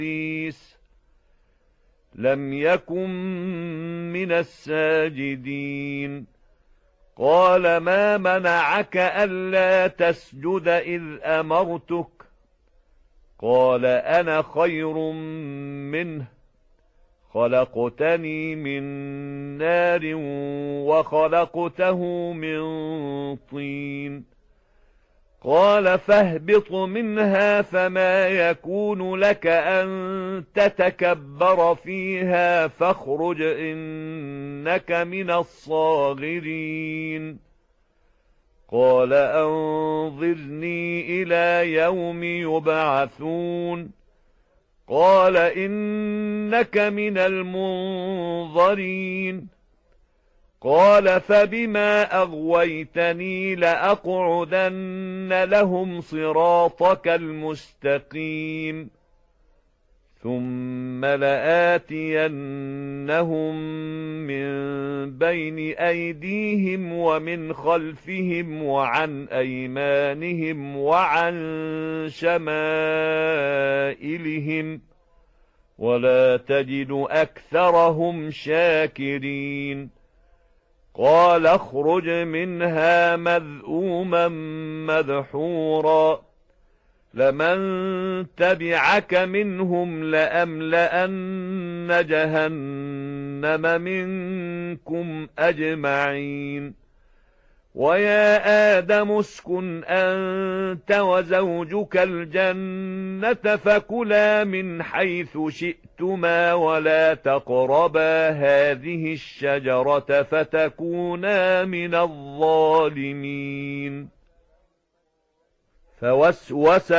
لم يكن من الساجدين. قال ما منعك ألا تسجد إذ أمرتك؟ قال أنا خير منه، خلقتني من نار وخلقته من طين. قال فاهبط منها فما يكون لك أن تتكبر فيها فاخرج إنك من الصاغرين. قال أنظرني إلى يوم يبعثون. قال إنك من المنظرين. قال فبما أغويتني لأقعدن لهم صراطك المستقيم ثم لآتينهم من بين أيديهم ومن خلفهم وعن أيمانهم وعن شمائلهم ولا تجد أكثرهم شاكرين. قال اخرج منها مذءوما مدحورا لمن تبعك منهم لأملأن جهنم منكم أجمعين. ويا آدم اسكن أنت وزوجك الجنة فكلا من حيث شئتما ولا تقربا هذه الشجرة فتكونا من الظالمين. فوسوس